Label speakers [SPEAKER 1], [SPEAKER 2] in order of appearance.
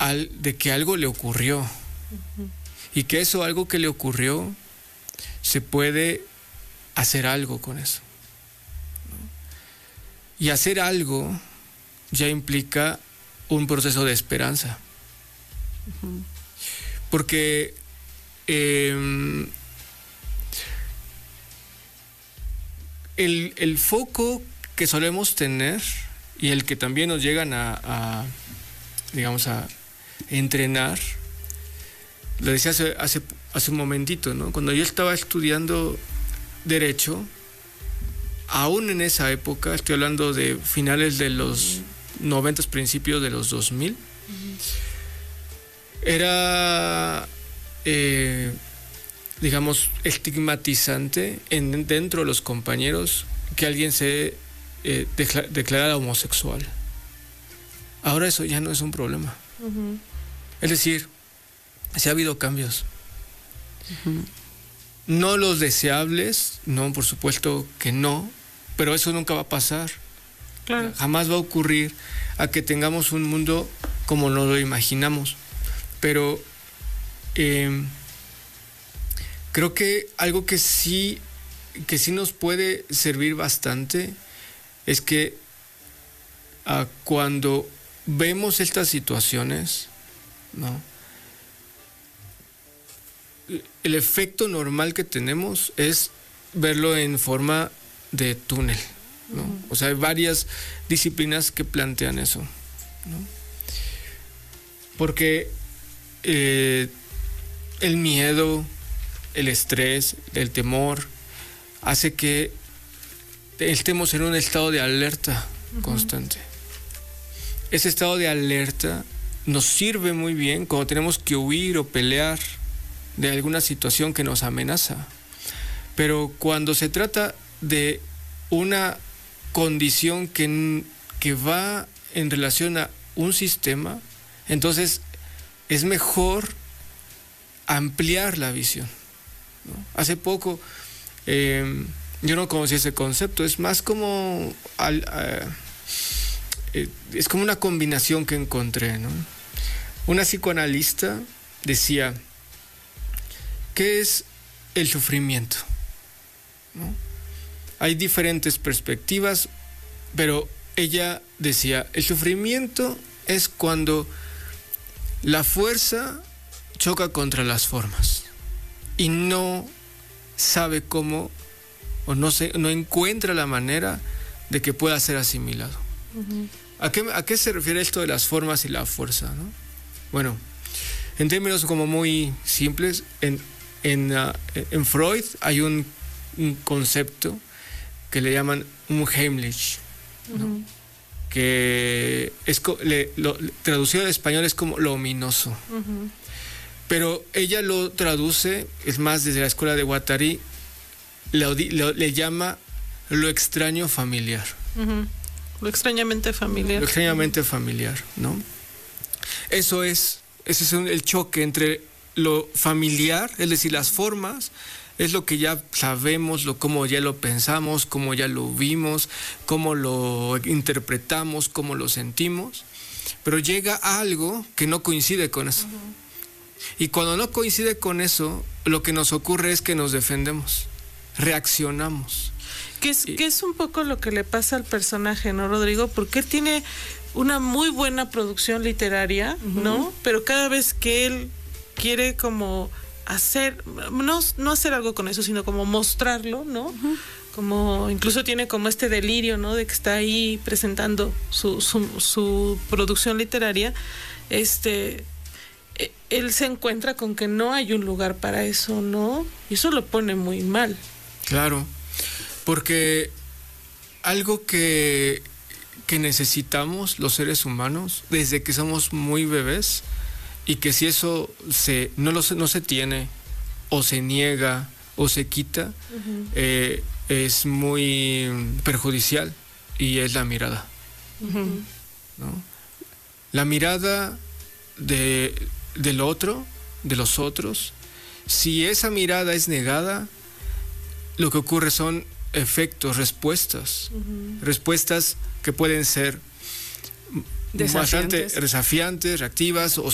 [SPEAKER 1] de que algo le ocurrió.
[SPEAKER 2] Ujú.
[SPEAKER 1] Y que eso, algo que le ocurrió, se puede hacer algo con eso, ¿no? Y hacer algo ya implica un proceso de esperanza.
[SPEAKER 2] Ujú.
[SPEAKER 1] Porque el foco que solemos tener y el que también nos llegan digamos, a entrenar, lo decía hace un momentito, ¿no? Cuando yo estaba estudiando Derecho, aún en esa época, estoy hablando de finales de los 90, principios de los 2000, era, digamos, estigmatizante dentro de los compañeros que alguien se declarara homosexual. Ahora eso ya no es un problema.
[SPEAKER 2] Uh-huh.
[SPEAKER 1] Es decir, sí ha habido cambios.
[SPEAKER 2] Uh-huh.
[SPEAKER 1] No los deseables, no, por supuesto que no, pero eso nunca va a pasar.
[SPEAKER 2] Claro.
[SPEAKER 1] Jamás va a ocurrir a que tengamos un mundo como nos lo imaginamos. Pero creo que algo que sí nos puede servir bastante es que cuando vemos estas situaciones, ¿no?, el efecto normal que tenemos es verlo en forma de túnel, ¿no? Uh-huh. O sea, hay varias disciplinas que plantean eso, ¿no? Porque el miedo, el estrés, el temor hace que estemos en un estado de alerta constante. Ese estado de alerta nos sirve muy bien cuando tenemos que huir o pelear de alguna situación que nos amenaza. Pero cuando se trata de una condición que va en relación a un sistema, entonces es mejor ampliar la visión, ¿no? Hace poco yo no conocía ese concepto, es más como es como una combinación que encontré, ¿no? Una psicoanalista decía: ¿qué es el sufrimiento?, ¿no? Hay diferentes perspectivas, pero ella decía: el sufrimiento es cuando la fuerza choca contra las formas y no sabe cómo, o no encuentra la manera de que pueda ser asimilado. Uh-huh. ¿A qué se refiere esto de las formas y la fuerza, ¿no? Bueno, en términos como muy simples, en Freud hay un concepto que le llaman un Heimlich, ¿no? Uh-huh. Que traducido al español es como lo ominoso. Uh-huh. Pero ella lo traduce, es más, desde la escuela de Guattari, le llama lo extraño familiar.
[SPEAKER 2] Uh-huh. Lo extrañamente familiar.
[SPEAKER 1] Lo extrañamente familiar, ¿no? Ese es el choque entre lo familiar, es decir, las formas, es lo que ya sabemos, cómo ya lo pensamos, cómo ya lo vimos, cómo lo interpretamos, cómo lo sentimos, pero llega algo que no coincide con eso. Uh-huh. Y cuando no coincide con eso, lo que nos ocurre es que nos defendemos, reaccionamos.
[SPEAKER 2] Que es un poco lo que le pasa al personaje, ¿no, Rodrigo? Porque él tiene una muy buena producción literaria, uh-huh, ¿no? Pero cada vez que él quiere como hacer, no hacer algo con eso, sino como mostrarlo, ¿no? Uh-huh. Como incluso tiene como este delirio, ¿no? De que está ahí presentando su producción literaria. Él se encuentra con que no hay un lugar para eso, ¿no? Y eso lo pone muy mal.
[SPEAKER 1] Claro, porque algo que necesitamos los seres humanos desde que somos muy bebés, y que si eso no se tiene, o se niega, o se quita, uh-huh, es muy perjudicial, y es la mirada. Uh-huh. ¿No? La mirada del otro, de los otros. Si esa mirada es negada, lo que ocurre son efectos, respuestas. Uh-huh. Respuestas que pueden ser bastante desafiantes, reactivas, o